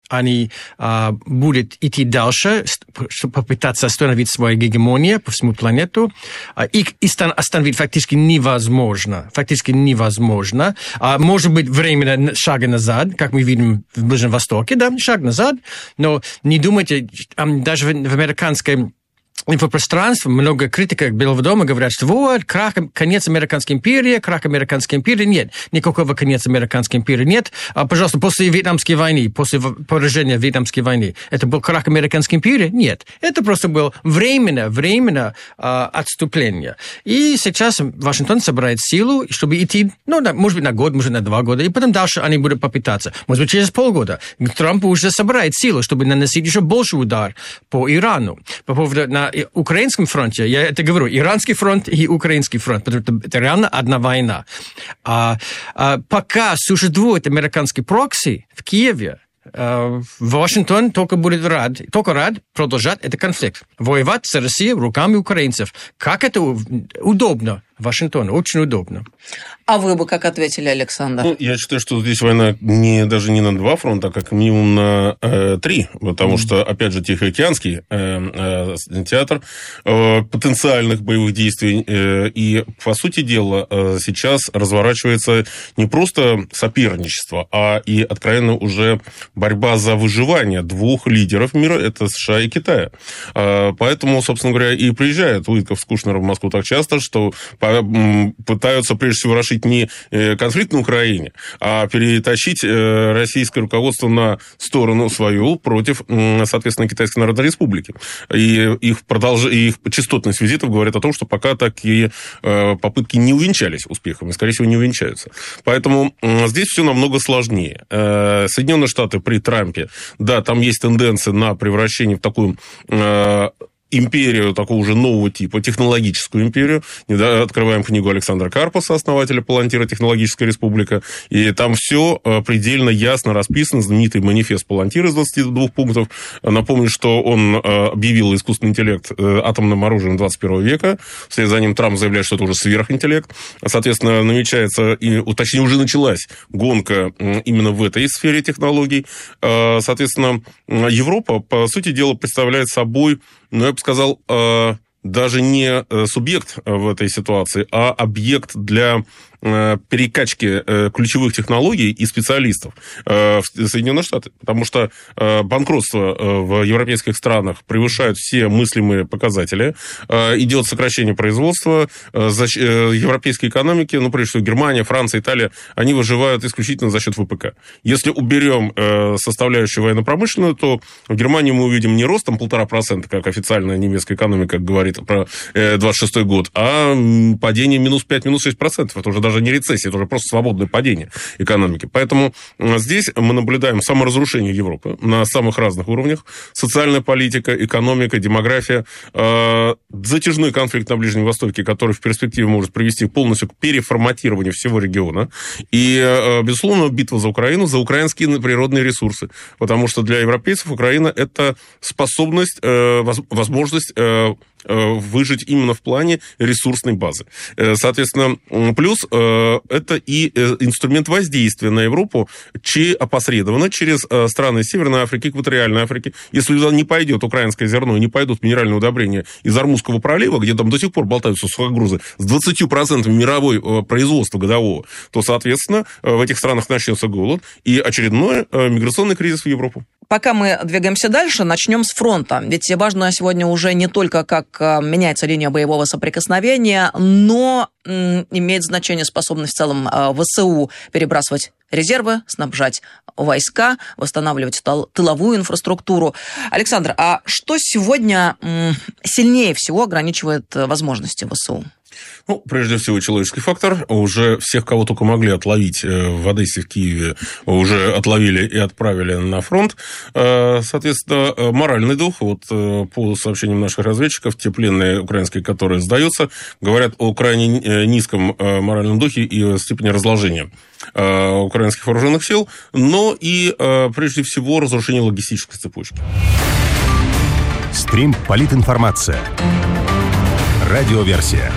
они будут идти дальше, чтобы попытаться остановить свою гегемонию по всему планету. Их остановить фактически невозможно. Может быть, временно шага назад, как мы видим в Ближнем Востоке, да, шаг назад, но не думайте, даже в американской инфопространстве много критиков Белого дома говорят, что вот, конец Американской империи, нет, никакого конца Американской империи нет. Пожалуйста, после Вьетнамской войны, после поражения Вьетнамской войны, это был крах Американской империи? Нет. Это просто было временно отступление. И сейчас Вашингтон собирает силу, чтобы идти, может быть, на год, может, на 2 года, и потом дальше они будут попытаться. Может быть, через полгода. Трамп уже собирает силу, чтобы наносить еще больше удар по Ирану. По поводу на украинском фронте, я это говорю, иранский фронт и украинский фронт, потому что это реально одна война. Пока существует американский прокси в Киеве, Вашингтон только рад продолжать этот конфликт. Воевать с Россией руками украинцев. Как это удобно Вашингтону, очень удобно. А вы бы как ответили, Александр? Я считаю, что здесь война даже не на 2 фронта, а как минимум на 3, потому что, опять же, Тихоокеанский театр потенциальных боевых действий, и, по сути дела, сейчас разворачивается не просто соперничество, а и откровенно уже борьба за выживание 2 лидеров мира, это США и Китая. Поэтому, собственно говоря, и приезжает Уитков с Кушнером в Москву так часто, что пытаются, прежде всего, решить не конфликт на Украине, а перетащить российское руководство на сторону свою против, соответственно, Китайской Народной Республики. И их частотность визитов говорит о том, что пока такие попытки не увенчались успехом, и, скорее всего, не увенчаются. Поэтому здесь все намного сложнее. Соединенные Штаты при Трампе, да, там есть тенденция на превращение в такую империю такого уже нового типа, технологическую империю. Открываем книгу Александра Карпаса, основателя Палантира «Технологическая республика», и там все предельно ясно расписано, знаменитый манифест Палантира из 22 пунктов. Напомню, что он объявил искусственный интеллект атомным оружием 21 века, вслед за ним Трамп заявляет, что это уже сверхинтеллект. Соответственно, намечается, точнее, уже началась гонка именно в этой сфере технологий. Соответственно, Европа, по сути дела, представляет собой, я бы сказал, даже не субъект в этой ситуации, а объект для перекачки ключевых технологий и специалистов в Соединенные Штаты. Потому что банкротство в европейских странах превышает все мыслимые показатели. Идет сокращение производства. Европейские экономики, прежде всего Германия, Франция, Италия, они выживают исключительно за счет ВПК. Если уберем составляющую военно-промышленную, то в Германии мы увидим не рост 1,5%, как официальная немецкая экономика говорит про 26 год, а падение минус 5, минус 6%. Это уже даже не рецессия, это уже просто свободное падение экономики. Поэтому здесь мы наблюдаем саморазрушение Европы на самых разных уровнях. Социальная политика, экономика, демография, затяжной конфликт на Ближнем Востоке, который в перспективе может привести полностью к переформатированию всего региона. И, безусловно, битва за Украину, за украинские природные ресурсы. Потому что для европейцев Украина – это способность, возможность выжить именно в плане ресурсной базы. Соответственно, плюс это и инструмент воздействия на Европу опосредованно через страны Северной Африки, Экваториальной Африки. Если туда не пойдет украинское зерно, не пойдут минеральные удобрения из Ормузского пролива, где там до сих пор болтаются сухогрузы с 20% мирового производства годового, то, соответственно, в этих странах начнется голод и очередной миграционный кризис в Европу. Пока мы двигаемся дальше, начнем с фронта. Ведь важно сегодня уже не только, как меняется линия боевого соприкосновения, но имеет значение способность в целом ВСУ перебрасывать резервы, снабжать войска, восстанавливать тыловую инфраструктуру. Александр, а что сегодня сильнее всего ограничивает возможности ВСУ? Прежде всего, человеческий фактор. Уже всех, кого только могли отловить в Одессе, в Киеве, уже отловили и отправили на фронт. Соответственно, моральный дух. По сообщениям наших разведчиков, те пленные украинские, которые сдаются, говорят о крайне низком моральном духе и степени разложения украинских вооруженных сил, но и, прежде всего, разрушение логистической цепочки. Стрим «Политинформация». Радиоверсия.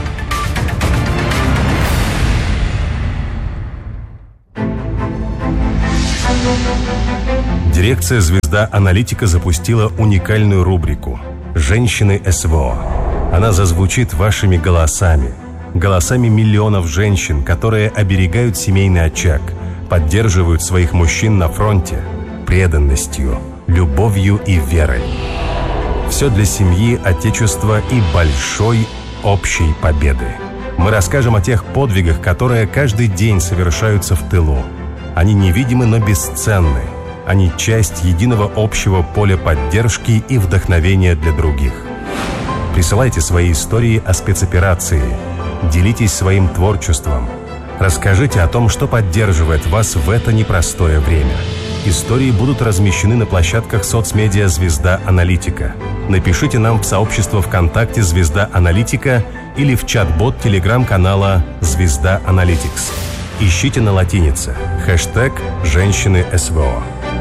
Дирекция «Звезда Аналитика» запустила уникальную рубрику «Женщины СВО». Она зазвучит вашими голосами, голосами миллионов женщин, которые оберегают семейный очаг, поддерживают своих мужчин на фронте преданностью, любовью и верой. Все для семьи, отечества и большой общей победы. Мы расскажем о тех подвигах, которые каждый день совершаются в тылу. Они невидимы, но бесценны. Они часть единого общего поля поддержки и вдохновения для других. Присылайте свои истории о спецоперации. Делитесь своим творчеством. Расскажите о том, что поддерживает вас в это непростое время. Истории будут размещены на площадках соцмедиа «Звезда Аналитика». Напишите нам в сообщество ВКонтакте «Звезда Аналитика» или в чат-бот телеграм-канала «Звезда Аналитикс». Ищите на латинице хэштег «Женщины СВО».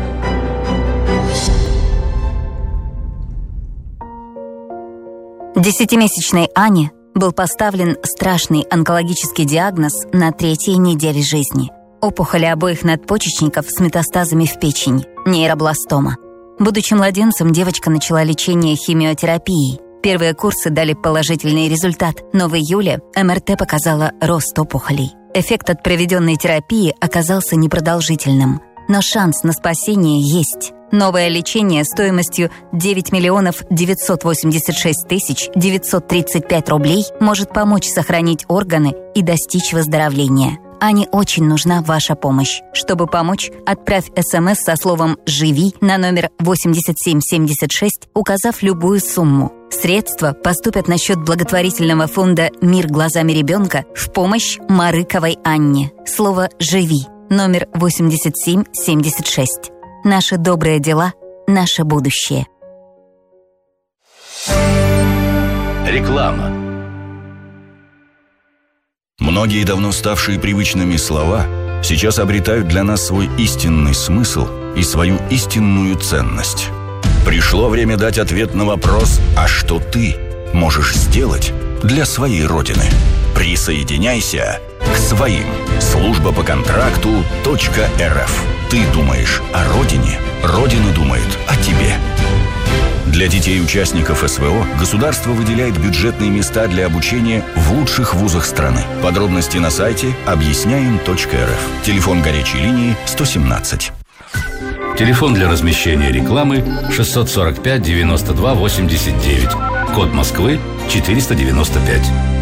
Десятимесячной Ане был поставлен страшный онкологический диагноз на 3-й неделе жизни. Опухоли обоих надпочечников с метастазами в печень, нейробластома. Будучи младенцем, девочка начала лечение химиотерапией. Первые курсы дали положительный результат, но в июле МРТ показала рост опухолей. Эффект от проведенной терапии оказался непродолжительным, но шанс на спасение есть. Новое лечение стоимостью 9 986 935 рублей может помочь сохранить органы и достичь выздоровления. Ане очень нужна ваша помощь. Чтобы помочь, отправь СМС со словом «Живи» на номер 8776, указав любую сумму. Средства поступят на счет благотворительного фонда «Мир глазами ребенка» в помощь Марыковой Анне. Слово «Живи» номер 8776. Наши добрые дела – наше будущее. Реклама. Многие давно ставшие привычными слова сейчас обретают для нас свой истинный смысл и свою истинную ценность. Пришло время дать ответ на вопрос: а что ты можешь сделать для своей Родины? Присоединяйся к своим. Служба по контракту .рф. Ты думаешь о Родине, Родина думает о тебе. Для детей-участников СВО государство выделяет бюджетные места для обучения в лучших вузах страны. Подробности на сайте объясняем.рф. Телефон горячей линии 117. Телефон для размещения рекламы 645 92 89. Код Москвы 495.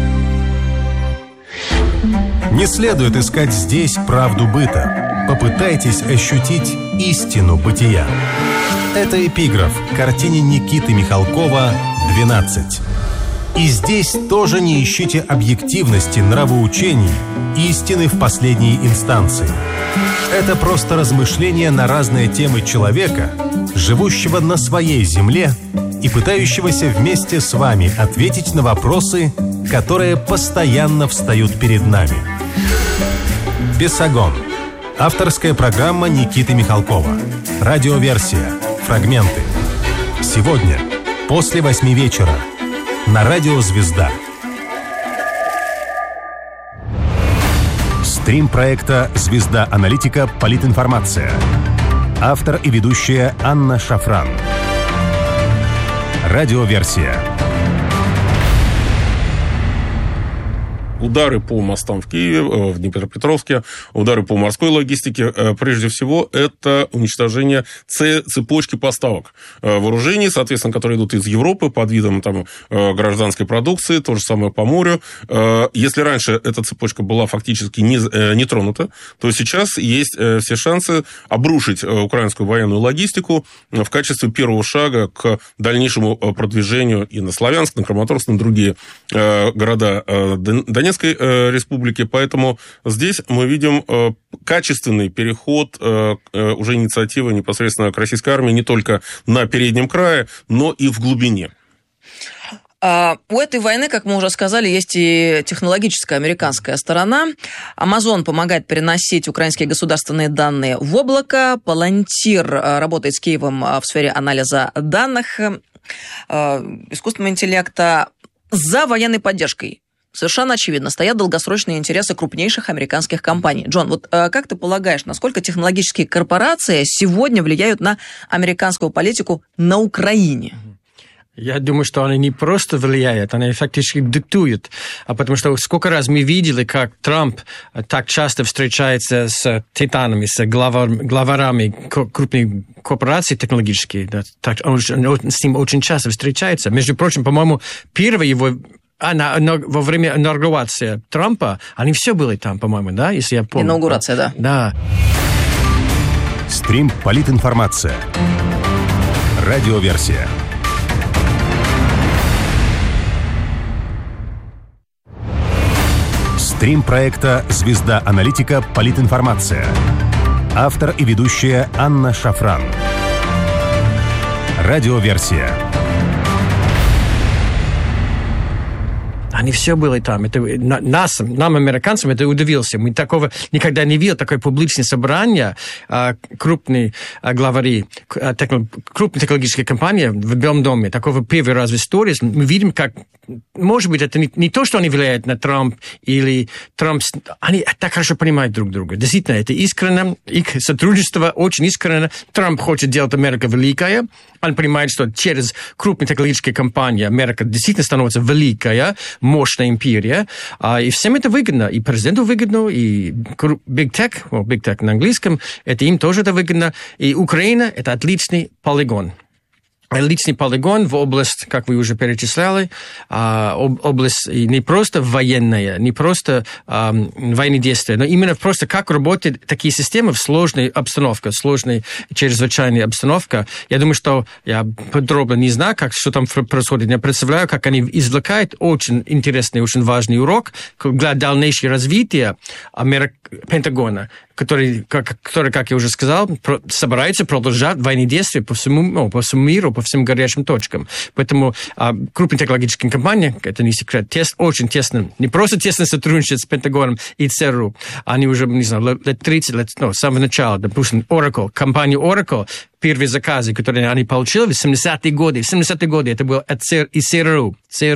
Не следует искать здесь правду быта. Попытайтесь ощутить истину бытия. Это эпиграф к картине Никиты Михалкова «12». И здесь тоже не ищите объективности, нравоучений, истины в последней инстанции. Это просто размышления на разные темы человека, живущего на своей земле и пытающегося вместе с вами ответить на вопросы, которые постоянно встают перед нами. «Бесогон». Авторская программа Никиты Михалкова. Радиоверсия. Фрагменты. Сегодня, после 8 вечера. На радио «Звезда». Стрим проекта «Звезда Аналитика. Политинформация». Автор и ведущая Анна Шафран. Радиоверсия. Удары по мостам в Киеве, в Днепропетровске, удары по морской логистике. Прежде всего, это уничтожение цепочки поставок вооружений, соответственно, которые идут из Европы под видом там гражданской продукции, то же самое по морю. Если раньше эта цепочка была фактически не тронута, то сейчас есть все шансы обрушить украинскую военную логистику в качестве первого шага к дальнейшему продвижению и на Славянск, на Краматорск, на другие города Донецкой республики. Поэтому здесь мы видим качественный переход уже инициативы непосредственно к российской армии не только на переднем крае, но и в глубине. У этой войны, как мы уже сказали, есть и технологическая американская сторона. Amazon помогает переносить украинские государственные данные в облако. Palantir работает с Киевом в сфере анализа данных искусственного интеллекта. За военной поддержкой совершенно очевидно, стоят долгосрочные интересы крупнейших американских компаний. Джон, вот как ты полагаешь, насколько технологические корпорации сегодня влияют на американскую политику на Украине? Я думаю, что они не просто влияют, они фактически диктуют. Потому что сколько раз мы видели, как Трамп так часто встречается с титанами, с главарами крупных корпораций технологических. Да, он с ним очень часто встречается. Между прочим, по-моему, первое его... во время инаугурации Трампа, они все были там, по-моему, да, если я помню. Инаугурация, да. Да. Стрим «Политинформация». Радиоверсия. Стрим проекта «Звезда аналитика. Политинформация». Автор и ведущая Анна Шафран. Радиоверсия. Они все были там. Это нам, американцам, это удивился. Мы такого никогда не видели, такое публичное собрание крупные главари, крупные технологические компании в Белом доме. Такого первый раз в истории. Мы видим, как, может быть, это не то, что они влияют на Трамп, или Трамп... Они так хорошо понимают друг друга. Действительно, это искренне. Их сотрудничество очень искренне. Трамп хочет делать Америку великой. Он понимает, что через крупные технологические компании Америка действительно становится великая, мощная империя, и всем это выгодно, и президенту выгодно, и Big Tech на английском, это им тоже это выгодно, и Украина – это отличный полигон. Отличный полигон в область, как вы уже перечисляли, область не просто военная, не просто военные действия, но именно просто как работают такие системы в сложной обстановке, сложной чрезвычайной обстановке. Я думаю, что я подробно не знаю, что там происходит. Я представляю, как они извлекают очень интересный, очень важный урок для дальнейшего развития Пентагона, который, как я уже сказал, собирается продолжать военные действия по всему миру, по всем горячим точкам. Поэтому крупные технологические компании, это не секрет, очень тесно, не просто тесно сотрудничают с Пентагоном и ЦРУ. Они уже, не знаю, лет 30, с самого начала, допустим, Oracle, компания Oracle, первые заказы, которые они получили в 70-е годы. В 70-е годы это было от ЦРУ.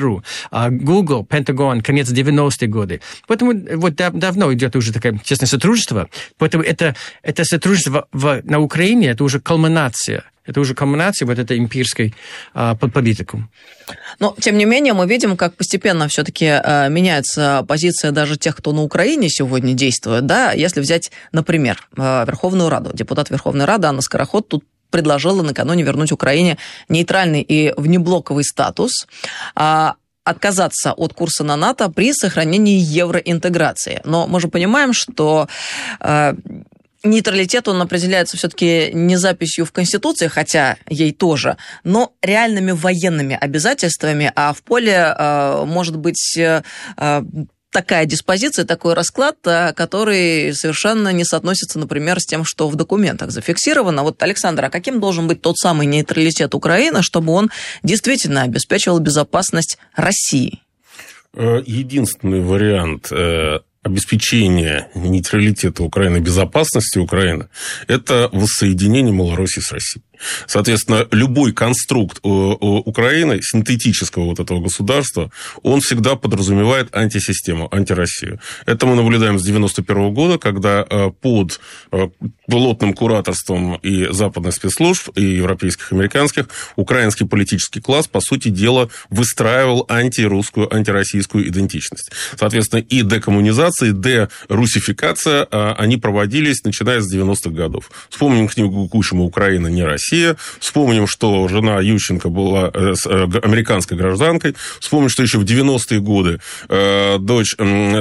Google, Пентагон, конец 90-е годы. Поэтому вот давно идет уже такое тесное сотрудничество. Поэтому это сотрудничество на Украине, это уже кульминация. Это уже кульминация вот этой имперской политики. Но, тем не менее, мы видим, как постепенно все-таки меняется позиция даже тех, кто на Украине сегодня действует. Да? Если взять, например, Верховную Раду. Депутат Верховной Рады Анна Скороход тут предложила накануне вернуть Украине нейтральный и внеблоковый статус, отказаться от курса на НАТО при сохранении евроинтеграции. Но мы же понимаем, что нейтралитет, он определяется все-таки не записью в Конституции, хотя ей тоже, но реальными военными обязательствами, а в поле может быть такая диспозиция, такой расклад, который совершенно не соотносится, например, с тем, что в документах зафиксировано. Вот, Александр, а каким должен быть тот самый нейтралитет Украины, чтобы он действительно обеспечивал безопасность России? Единственный вариант обеспечения нейтралитета Украины, безопасности Украины, это воссоединение Малороссии с Россией. Соответственно, любой конструкт Украины, синтетического вот этого государства, он всегда подразумевает антисистему, антироссию. Это мы наблюдаем с 1991 года, когда под плотным кураторством и западных спецслужб, и европейских, и американских, украинский политический класс, по сути дела, выстраивал антирусскую, антироссийскую идентичность. Соответственно, и декоммунизация, и дерусификация, они проводились, начиная с 90-х годов. Вспомним книгу Кучмы «Украина не Россия». Вспомним, что жена Ющенко была американской гражданкой. Вспомним, что еще в 90-е годы дочь,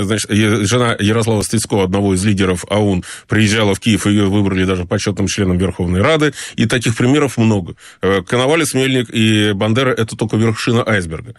жена Ярослава Стецкова, одного из лидеров ОУН, приезжала в Киев, и ее выбрали даже почетным членом Верховной Рады. И таких примеров много. Коновалец, Мельник и Бандера – это только вершина айсберга.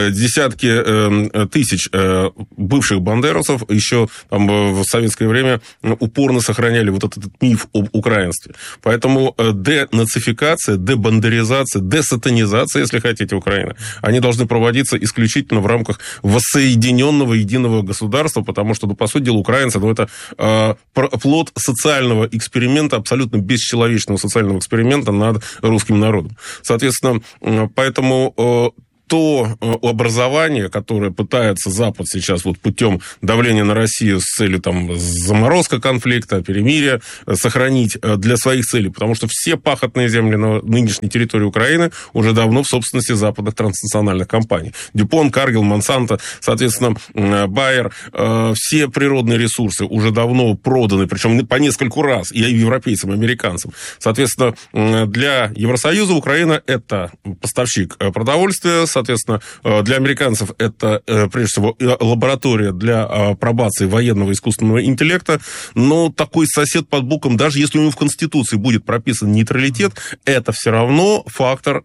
Десятки тысяч бывших бандеровцев еще там, в советское время упорно сохраняли вот этот миф об украинстве. Поэтому денацификация, дебандеризация, десатанизация, если хотите, Украины, они должны проводиться исключительно в рамках воссоединенного единого государства, потому что, по сути дела, украинцы, это плод социального эксперимента, абсолютно бесчеловечного социального эксперимента над русским народом. Соответственно, поэтому то образование, которое пытается Запад сейчас вот путем давления на Россию с целью там заморозка конфликта, перемирия, сохранить для своих целей, потому что все пахотные земли на нынешней территории Украины уже давно в собственности западных транснациональных компаний. Дюпон, Каргил, Монсанто, соответственно, Байер, все природные ресурсы уже давно проданы, причем по нескольку раз, и европейцам, и американцам. Соответственно, для Евросоюза Украина – это поставщик продовольствия, соответственно, для американцев это, прежде всего, лаборатория для апробации военного искусственного интеллекта, но такой сосед под боком, даже если у него в Конституции будет прописан нейтралитет, это все равно фактор,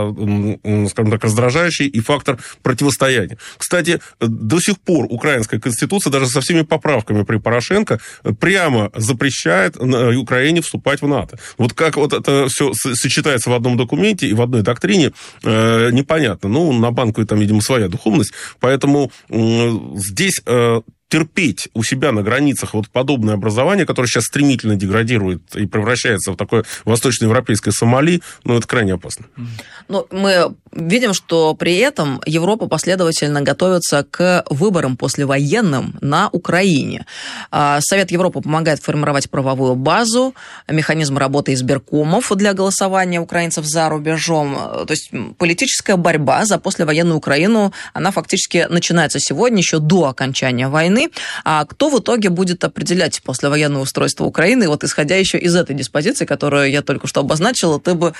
скажем так, раздражающий и фактор противостояния. Кстати, до сих пор украинская Конституция, даже со всеми поправками при Порошенко, прямо запрещает Украине вступать в НАТО. Вот как вот это все сочетается в одном документе и в одной доктрине, непонятно. Ну, на банку там, видимо, своя духовность. Поэтому здесь терпеть у себя на границах вот подобное образование, которое сейчас стремительно деградирует и превращается в такое восточноевропейское Сомали, ну, это крайне опасно. Но мы видим, что при этом Европа последовательно готовится к выборам послевоенным на Украине. Совет Европы помогает формировать правовую базу, механизм работы избиркомов для голосования украинцев за рубежом. То есть политическая борьба за послевоенную Украину, она фактически начинается сегодня, еще до окончания войны. А кто в итоге будет определять послевоенное устройство Украины? Вот исходя еще из этой диспозиции, которую я только что обозначила, ты бы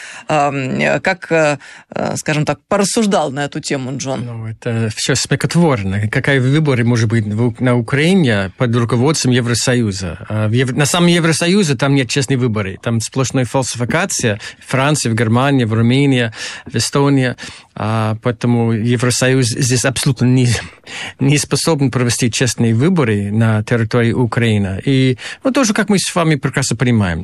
как, скажем так, порассуждал на эту тему, Джон? Ну, это все смехотворно. Какие выборы может быть на Украине под руководством Евросоюза? На самом Евросоюзе там нет честных выборов. Там сплошная фальсификация. В Франции, в Германии, в Румынии, в Эстонии. Поэтому Евросоюз здесь абсолютно не способен провести честные выборы на территории Украины. И ну, тоже, как мы с вами прекрасно понимаем,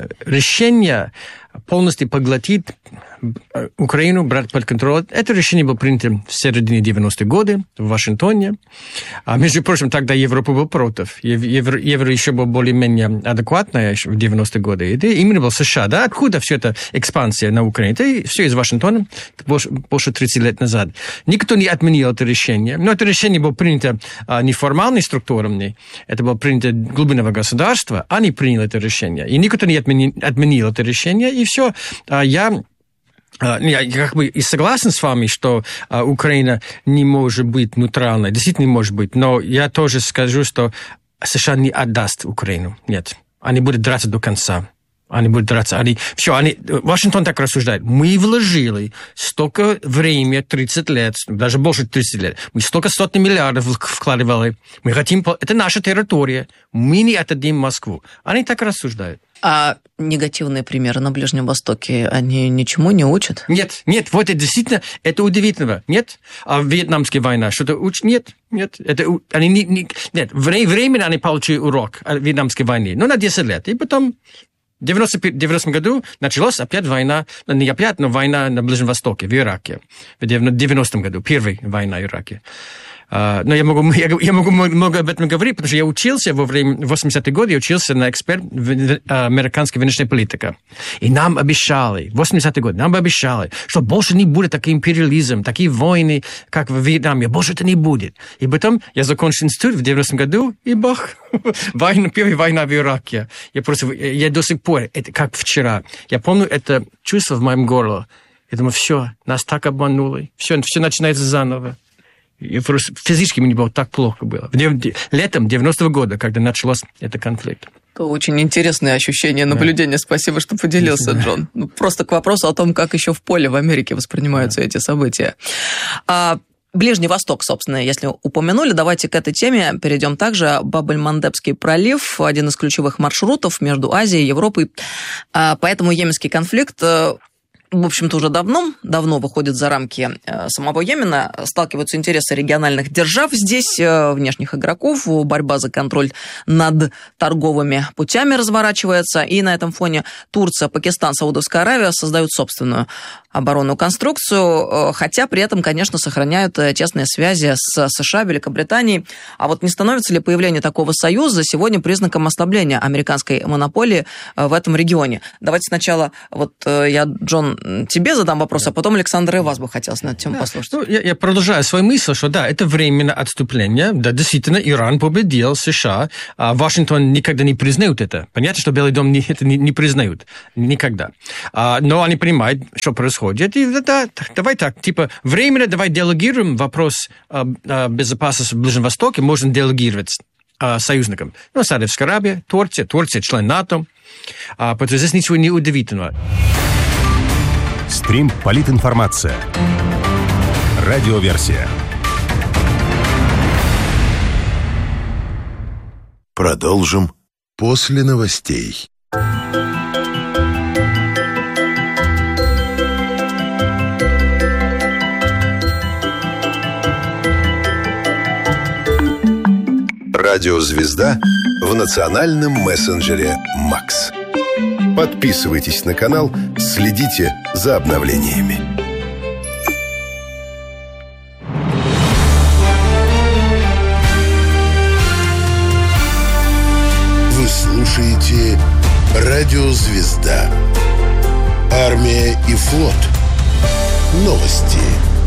решение полностью поглотить Украину, брать под контроль. Это решение было принято в середине 90-х годов в Вашингтоне. Между прочим, тогда Европа была против. Евро еще было более-менее адекватное в 90-е годы. Это именно был США. Да? Откуда все это экспансия на Украине? Это все из Вашингтона больше 30 лет назад. Никто не отменил это решение. Но это решение было принято неформальными структурами. Это было принято глубинного государства. Они приняли это решение. И никто не отменил это решение. И все. Я как бы и согласен с вами, что Украина не может быть нейтральной. Действительно не может быть. Но я тоже скажу, что США не отдаст Украину. Нет. Они будут драться до конца. Они будут драться. Вашингтон так рассуждает. Мы вложили столько времени, 30 лет, даже больше 30 лет. Мы столько сотни миллиардов вкладывали. Мы хотим... Это наша территория. Мы не отдадим Москву. Они так рассуждают. А негативные примеры на Ближнем Востоке, они ничему не учат? Нет, вот это действительно, это удивительно. Нет? А Вьетнамская война что-то учит? Нет. Это, нет, временно они получили урок от Вьетнамской войны. Ну, на 10 лет. И потом... В 90 году началась опять война, не опять, но война на Ближнем Востоке, в Ираке. В 90-м году, первая война в Ираке. Но я могу много об этом говорить, потому что я учился во время 80-х годов, я учился на эксперт в американской внешней политике. И нам обещали, в 80-е годы, что больше не будет такой империализм, такие войны, как в Вьетнаме, больше это не будет. И потом я закончил институт в 90-м году, и первая война в Ираке. Я до сих пор, это как вчера, я помню это чувство в моем горле. Я думаю, все, нас так обманули, все начинается заново. И просто физически мне было так плохо было. Летом 90-го года, когда начался этот конфликт. Это очень интересное ощущение, наблюдение. Да. Спасибо, что поделился, Джон. Просто к вопросу о том, как еще в поле в Америке воспринимаются эти события. Ближний Восток, собственно, если упомянули, давайте к этой теме перейдем также. Баб-эль-Мандебский пролив – один из ключевых маршрутов между Азией и Европой. Поэтому йеменский конфликт... в общем-то, уже давно выходит за рамки самого Йемена. Сталкиваются интересы региональных держав здесь, внешних игроков, борьба за контроль над торговыми путями разворачивается. И на этом фоне Турция, Пакистан, Саудовская Аравия создают собственную оборонную конструкцию, хотя при этом, конечно, сохраняют тесные связи с США, Великобританией. А вот не становится ли появление такого союза сегодня признаком ослабления американской монополии в этом регионе? Давайте сначала, вот я, Джон, тебе задам вопрос, а потом, Александр, и вас бы хотелось на эту тему послушать. Ну, я продолжаю свою мысль, что да, это временное отступление. Да, действительно, Иран победил США, а Вашингтон никогда не признает это. Понятно, что Белый дом это не признают. Никогда. Но они понимают, что происходит. И да, давай так, типа, временно давай делегируем вопрос безопасности в Ближнем Востоке, можно делегировать союзникам. Ну, Саудовская Аравия, Турция член НАТО. Потому что здесь ничего не удивительного. Стрим «Политинформация». Радиоверсия. Продолжим после новостей. Радиозвезда в национальном мессенджере «Макс». Подписывайтесь на канал, следите за обновлениями. Вы слушаете «Радиозвезда». Армия и флот. Новости.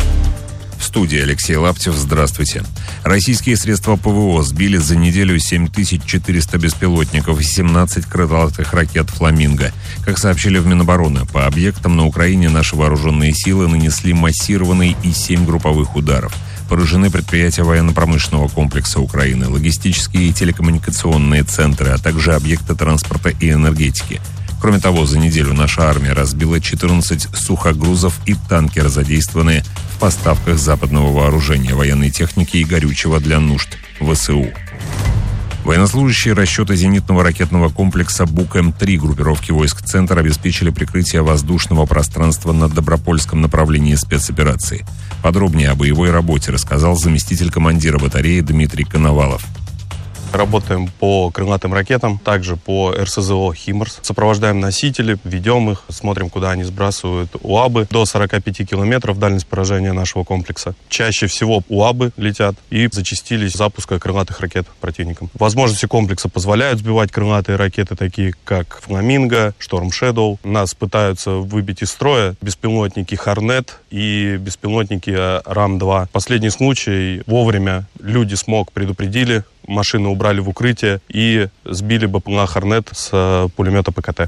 В студии Алексей Лаптев. Здравствуйте. Российские средства ПВО сбили за неделю 7400 беспилотников и 17 крылатых ракет «Фламинго». Как сообщили в Минобороны, по объектам на Украине наши вооруженные силы нанесли массированный и 7 групповых ударов. Поражены предприятия военно-промышленного комплекса Украины, логистические и телекоммуникационные центры, а также объекты транспорта и энергетики. Кроме того, за неделю наша армия разбила 14 сухогрузов и танкеры, задействованные в поставках западного вооружения, военной техники и горючего для нужд ВСУ. Военнослужащие расчета зенитного ракетного комплекса «Бук-М3» группировки войск «Центр» обеспечили прикрытие воздушного пространства на Добропольском направлении спецоперации. Подробнее о боевой работе рассказал заместитель командира батареи Дмитрий Коновалов. Работаем по крылатым ракетам, также по РСЗО «Химарс». Сопровождаем носители, ведем их, смотрим, куда они сбрасывают УАБы. До 45 километров дальность поражения нашего комплекса. Чаще всего УАБы летят и зачастились запуска крылатых ракет противником. Возможности комплекса позволяют сбивать крылатые ракеты, такие как «Фламинго», «Шторм Шэдоу». Нас пытаются выбить из строя беспилотники «Хорнет» и беспилотники «Рам-2». Последний случай вовремя люди СМОК предупредили, машины убрали в укрытие и сбили БПЛА «Хорнет» с пулемета ПКТ.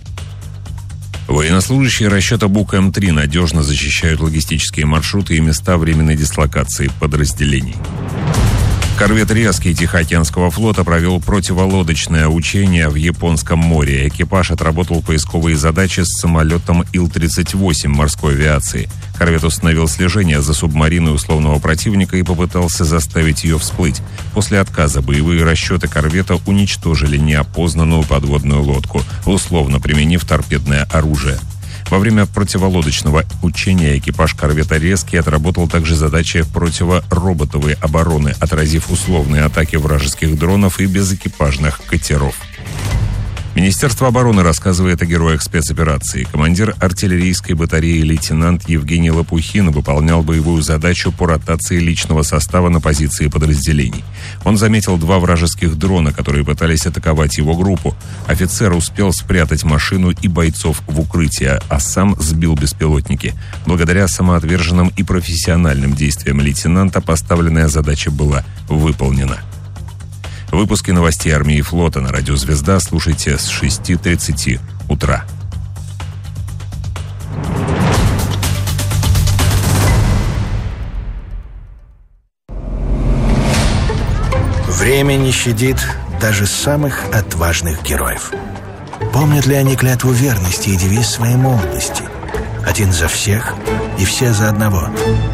Военнослужащие расчета «Бук-М3» надежно защищают логистические маршруты и места временной дислокации подразделений. Корвет «Резкий» Тихоокеанского флота провел противолодочное учение в Японском море. Экипаж отработал поисковые задачи с самолетом Ил-38 морской авиации. Корвет установил слежение за субмариной условного противника и попытался заставить ее всплыть. После отказа боевые расчеты корвета уничтожили неопознанную подводную лодку, условно применив торпедное оружие. Во время противолодочного учения экипаж корвета «Резкий» отработал также задачи противороботовой обороны, отразив условные атаки вражеских дронов и безэкипажных катеров. Министерство обороны рассказывает о героях спецоперации. Командир артиллерийской батареи лейтенант Евгений Лопухин выполнял боевую задачу по ротации личного состава на позиции подразделений. Он заметил 2 вражеских дрона, которые пытались атаковать его группу. Офицер успел спрятать машину и бойцов в укрытие, а сам сбил беспилотники. Благодаря самоотверженным и профессиональным действиям лейтенанта поставленная задача была выполнена. Выпуски новостей армии и флота на радио «Звезда» слушайте с 6:30 утра. Время не щадит даже самых отважных героев. Помнят ли они клятву верности и девиз своей молодости? Один за всех и все за одного.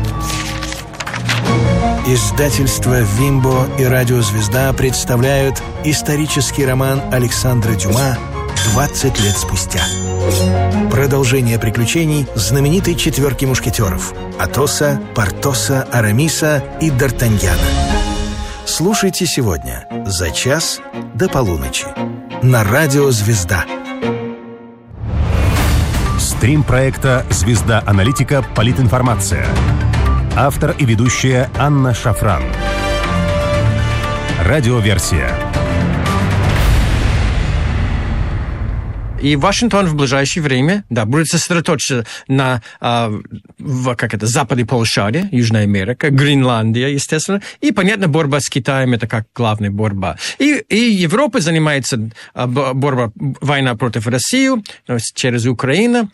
Издательства «Вимбо» и «Радиозвезда» представляют исторический роман Александра Дюма «20 лет спустя». Продолжение приключений знаменитой четверки мушкетеров – Атоса, Портоса, Арамиса и Д'Артаньяна. Слушайте сегодня за час до полуночи на «Радиозвезда». Стрим проекта «Звезда Аналитика. Политинформация». Автор и ведущая Анна Шафран. Радиоверсия. И Вашингтон в ближайшее время, будет сосредоточиться на западной полушарии, Южная Америка, Гренландия, естественно, и, понятно, борьба с Китаем, это как главная борьба. И Европа занимается война против России через Украину.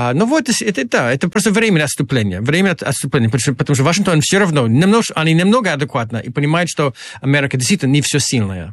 Это просто время отступления, потому что Вашингтон все равно, они немного адекватно и понимают, что Америка действительно не все сильная.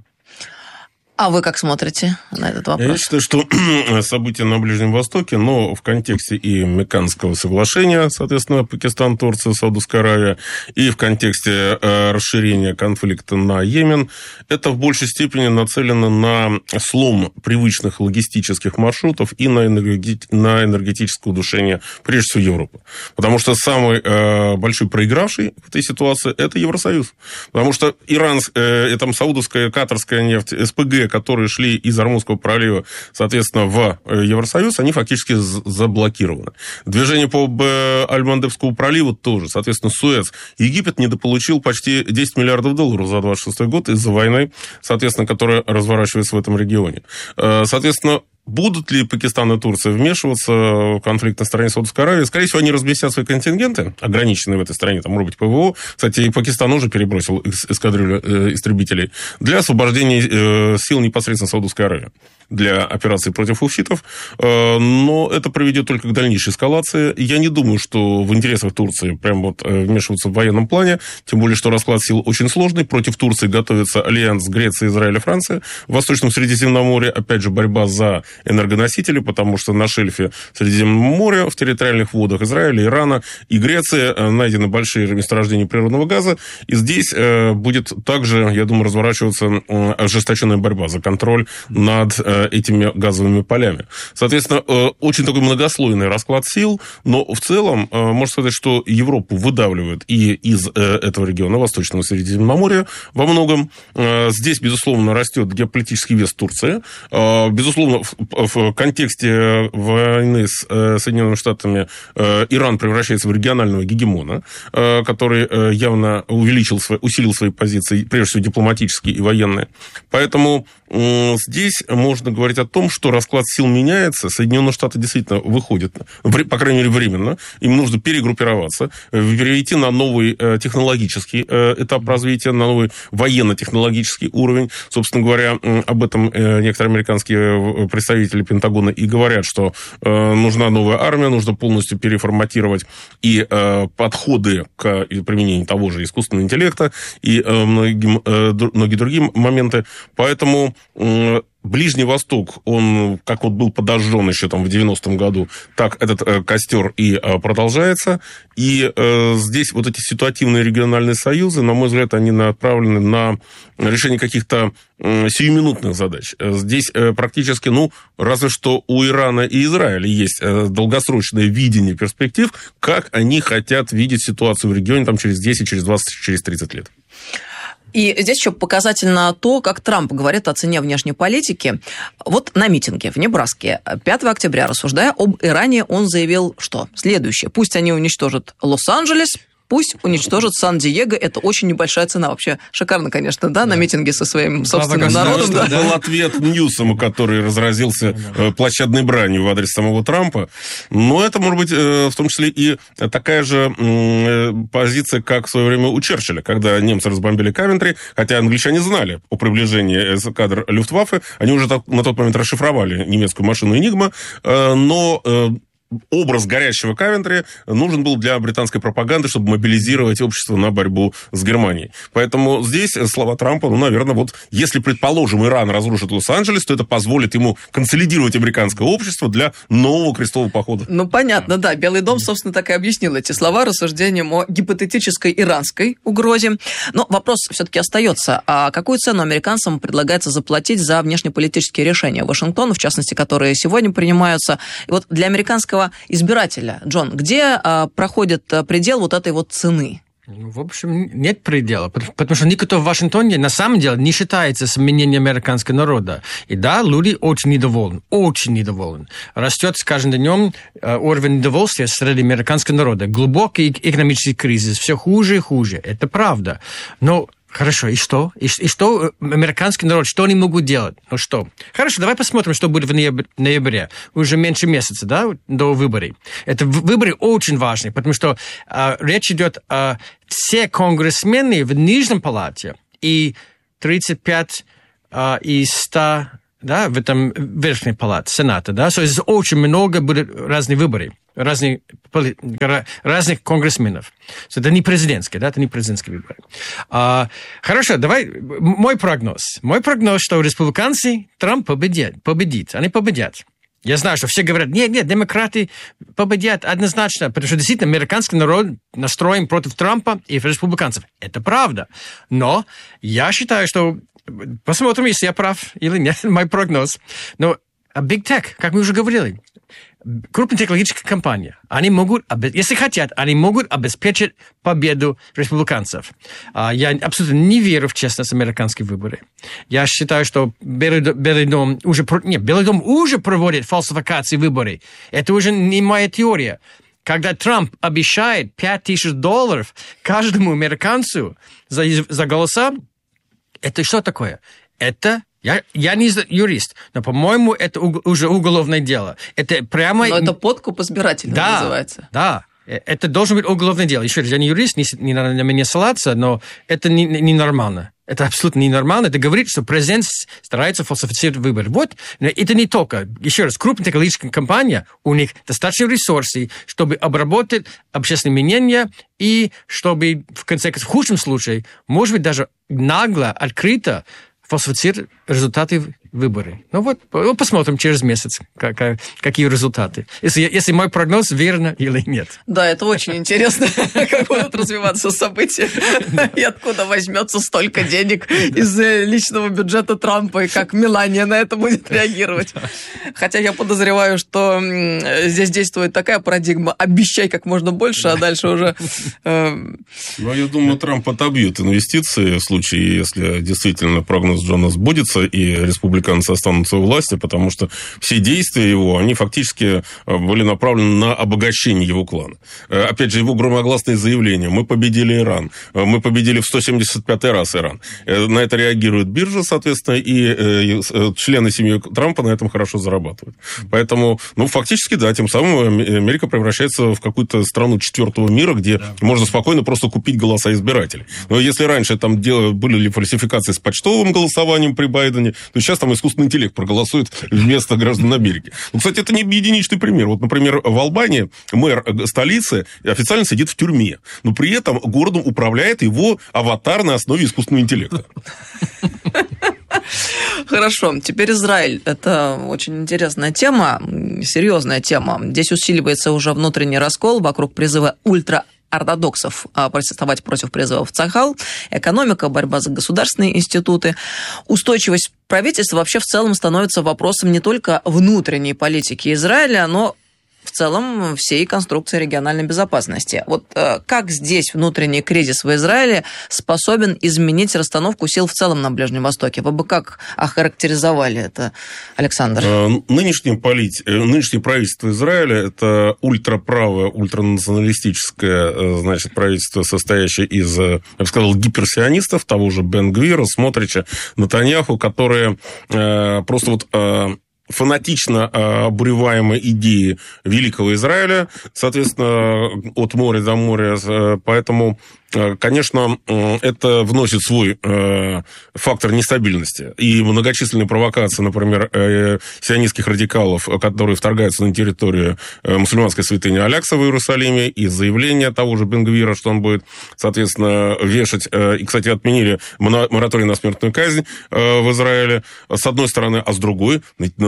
А вы как смотрите на этот вопрос? Я считаю, что события на Ближнем Востоке, но в контексте и Мекканского соглашения, соответственно, Пакистан, Турция, Саудовская Аравия, и в контексте расширения конфликта на Йемен, это в большей степени нацелено на слом привычных логистических маршрутов и на энергетическое удушение, прежде всего, Европы. Потому что самый большой проигравший в этой ситуации – это Евросоюз. Потому что саудовская, катарская нефть, СПГ, которые шли из Ормузского пролива, соответственно, в Евросоюз, они фактически заблокированы. Движение по Аль-Мандебскому проливу тоже, соответственно, Суэц. Египет недополучил почти $10 миллиардов за 26 год из-за войны, соответственно, которая разворачивается в этом регионе. Соответственно, будут ли Пакистан и Турция вмешиваться в конфликт на стороне Саудовской Аравии? Скорее всего, они разместят свои контингенты, ограниченные в этой стране, там, может быть, ПВО. Кстати, и Пакистан уже перебросил эскадрилью истребителей для освобождения сил непосредственно Саудовской Аравии для операций против хуфитов, но это приведет только к дальнейшей эскалации. Я не думаю, что в интересах Турции прям вмешиваться в военном плане, тем более, что расклад сил очень сложный. Против Турции готовится альянс Греции, Израиля, Франции. В Восточном Средиземноморье, опять же, борьба за энергоносители, потому что на шельфе Средиземного моря, в территориальных водах Израиля, Ирана и Греции найдены большие месторождения природного газа, и здесь будет также, я думаю, разворачиваться ожесточенная борьба за контроль над этими газовыми полями. Соответственно, очень такой многослойный расклад сил, но в целом можно сказать, что Европу выдавливают и из этого региона, Восточного Средиземноморья, во многом. Здесь, безусловно, растет геополитический вес Турции. Безусловно, в контексте войны с Соединенными Штатами Иран превращается в регионального гегемона, который явно усилил свои позиции, прежде всего дипломатические и военные. Поэтому здесь можно говорить о том, что расклад сил меняется. Соединенные Штаты действительно выходят, по крайней мере, временно. Им нужно перегруппироваться, перейти на новый технологический этап развития, на новый военно-технологический уровень. Собственно говоря, об этом некоторые американские представители Пентагона и говорят, что нужна новая армия, нужно полностью переформатировать и подходы к применению того же искусственного интеллекта и многие другие моменты. Поэтому Ближний Восток, он как был подожжен еще там в 90-м году, так этот костер и продолжается. И здесь эти ситуативные региональные союзы, на мой взгляд, они направлены на решение каких-то сиюминутных задач. Здесь практически, разве что у Ирана и Израиля есть долгосрочное видение перспектив, как они хотят видеть ситуацию в регионе там, через 10, через 20, через 30 лет. И здесь еще показательно то, как Трамп говорит о цене внешней политики. На митинге в Небраске 5 октября, рассуждая об Иране, он заявил, что следующее. Пусть они уничтожат Лос-Анджелес, пусть уничтожат Сан-Диего. Это очень небольшая цена. Вообще шикарно, конечно, на митинге со своим собственным народом. Это был ответ Ньюсому, который разразился площадной бранью в адрес самого Трампа. Но это, может быть, в том числе и такая же позиция, как в свое время у Черчилля, когда немцы разбомбили Кавентри, хотя англичане знали о приближении эскадр Люфтваффе, они уже на тот момент расшифровали немецкую машину «Энигма», но образ горящего Кавентри нужен был для британской пропаганды, чтобы мобилизировать общество на борьбу с Германией. Поэтому здесь слова Трампа, наверное, если, предположим, Иран разрушит Лос-Анджелес, то это позволит ему консолидировать американское общество для нового крестового похода. Понятно, да. Белый дом, собственно, так и объяснил эти слова рассуждением о гипотетической иранской угрозе. Но вопрос все-таки остается. А какую цену американцам предлагается заплатить за внешнеполитические решения Вашингтона, в частности, которые сегодня принимаются? И для американского избирателя, Джон, где проходит предел этой цены? В общем, нет предела, потому что никто в Вашингтоне на самом деле не считается с мнением американского народа. И да, люди очень недовольны. Растет с каждым днем уровень недовольствия среди американского народа. Глубокий экономический кризис, все хуже и хуже. Это правда. Но хорошо, и что? И что американский народ, что они могут делать? Ну что? Хорошо, давай посмотрим, что будет в ноябре. Уже меньше месяца, да, до выборов. Это выборы очень важны, потому что речь идет о все конгрессмены в Нижней палате и 35 из 100, да, в этом Верхней палате Сената, да. То есть очень много будет разных выборов. Разных конгрессменов. Это не президентские, да, это не президентские выборы. Хорошо, давай, мой прогноз. Мой прогноз, что республиканцы Трамп победит. Они победят. Я знаю, что все говорят, нет, демократы победят однозначно, потому что действительно американский народ настроен против Трампа и республиканцев. Это правда. Но я считаю, что... Посмотрим, если я прав или нет, мой прогноз. Но Big Tech, как мы уже говорили, крупные технологические компании, они могут, если хотят, они могут обеспечить победу республиканцев. Я абсолютно не верю в честность американских выборов. Я считаю, что Белый дом уже проводит фальсификации выборов. Это уже не моя теория. Когда Трамп обещает $5000 каждому американцу за голоса, это что такое? Это... Я не юрист, но, по-моему, это уже уголовное дело. Это прямо... Но это подкуп избирателей называется. Да, это должно быть уголовное дело. Еще раз, я не юрист, не надо на меня ссылаться, но это ненормально. Это абсолютно ненормально. Это говорит, что президент старается фальсифицировать выборы. Вот, это не только. Еще раз, крупная технологическая компания, у них достаточно ресурсов, чтобы обработать общественное мнение и чтобы, в конце концов, в худшем случае, может быть, даже нагло, открыто фальсифицировать результаты выборов. Ну вот, посмотрим через месяц, какие результаты. Если мой прогноз верно или нет. Да, это очень интересно, как будут развиваться события, и откуда возьмется столько денег из личного бюджета Трампа, и как Мелания на это будет реагировать. Хотя я подозреваю, что здесь действует такая парадигма: обещай как можно больше, а дальше уже... Ну, я думаю, Трамп отобьет инвестиции в случае, если действительно прогноз Джона сбудется, и республиканцы останутся у власти, потому что все действия его, они фактически были направлены на обогащение его клана. Опять же, его громогласные заявления: мы победили Иран, мы победили в 175-й раз Иран. На это реагирует биржа, соответственно, и члены семьи Трампа на этом хорошо зарабатывают. Поэтому, фактически, да, тем самым Америка превращается в какую-то страну четвертого мира, где можно спокойно просто купить голоса избирателей. Но если раньше там были ли фальсификации с почтовым голосованием при Байдене, то сейчас там искусственный интеллект проголосует вместо граждан Америки. Кстати, это не единичный пример. Вот, например, в Албании мэр столицы официально сидит в тюрьме, но при этом городом управляет его аватар на основе искусственного интеллекта. Хорошо, теперь Израиль. Это очень интересная тема, серьезная тема. Здесь усиливается уже внутренний раскол вокруг призыва ультраортодоксов протестовать против призывов Цахал, экономика, борьба за государственные институты. Устойчивость правительства вообще в целом становится вопросом не только внутренней политики Израиля, но в целом всей конструкции региональной безопасности. Вот как здесь внутренний кризис в Израиле способен изменить расстановку сил в целом на Ближнем Востоке? Вы бы как охарактеризовали это, Александр? Нынешнее правительство Израиля – это ультраправое, ультранационалистическое, значит, правительство, состоящее из, я бы сказал, гиперсионистов, того же Бен-Гвира, Смотрича, Нетаньяху, которые просто вот... фанатично обуреваемые идеи великого Израиля, соответственно, от моря до моря. Поэтому, конечно, это вносит свой фактор нестабильности. И многочисленные провокации, например, сионистских радикалов, которые вторгаются на территорию мусульманской святыни Алякса в Иерусалиме, и заявление того же Бен-Гвира, что он будет, соответственно, вешать. И, кстати, отменили мораторий на смертную казнь в Израиле, с одной стороны, а с другой,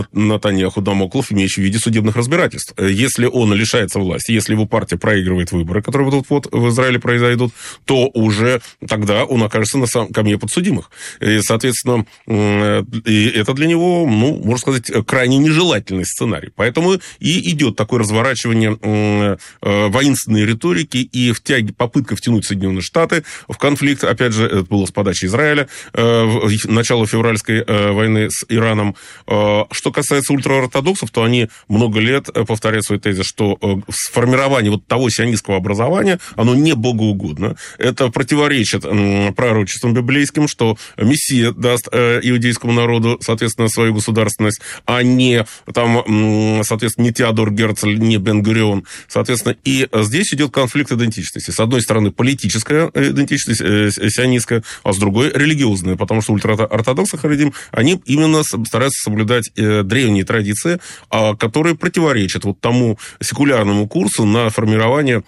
Натаньяху дамоклов, имеющий в виде судебных разбирательств. Если он лишается власти, если его партия проигрывает выборы, которые вот в Израиле произойдут, то уже тогда он окажется на скамье подсудимых. И, соответственно, и это для него, можно сказать, крайне нежелательный сценарий. Поэтому и идет такое разворачивание воинственной риторики и попытка втянуть Соединенные Штаты в конфликт. Опять же, это было с подачи Израиля, начало февральской войны с Ираном. Что касается ультраортодоксов, то они много лет повторяют свой тезис, что сформирование вот того сионистского образования, оно не богоугодно. Это противоречит пророчествам библейским, что Мессия даст иудейскому народу, соответственно, свою государственность, а не, соответственно, не Теодор Герцль, не Бен-Гурион. Соответственно, и здесь идет конфликт идентичности. С одной стороны, политическая идентичность сионистская, а с другой религиозная, потому что ультраортодоксы харидим, они именно стараются соблюдать древние традиции, которые противоречат вот тому секулярному курсу на формирование